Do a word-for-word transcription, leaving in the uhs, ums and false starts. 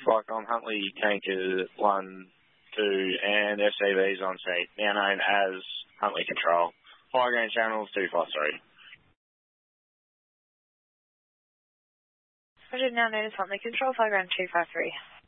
Flycom, Huntley Tanker one, two, and S C Vs on seat, now known as Huntley Control. Fire ground channels two five three. Roger, now known as Huntley Control, fire ground two five three.